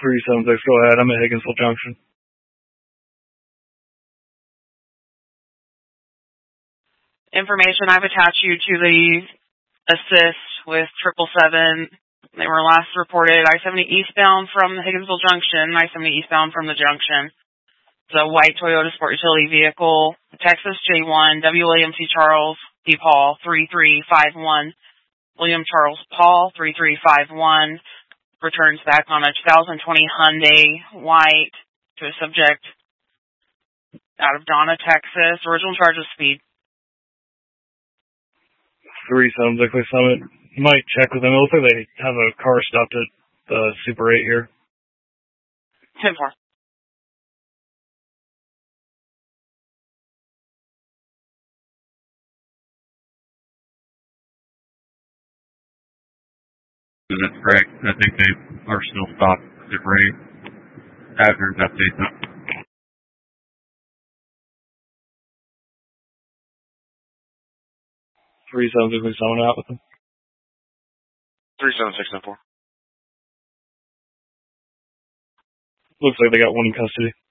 376, go ahead. I'm at Higginsville Junction. Information, I've attached you to the assist with 777. They were last reported I-70 eastbound from the Higginsville Junction, I-70 eastbound from the junction. It's a white Toyota Sport Utility vehicle, Texas J1, W. William T. Charles P. Paul, 3351. William Charles Paul, 3351. Returns back on a 2020 Hyundai white to a subject out of Donna, Texas. Original charge of speed. 376, Summit. You might check with them. It looks like they have a car stopped at the Super 8 here. 10-4. That's correct. I think they are still stopped at Super 8. After an update. 376, someone out with them. 376 and 4. Looks like they got one in custody.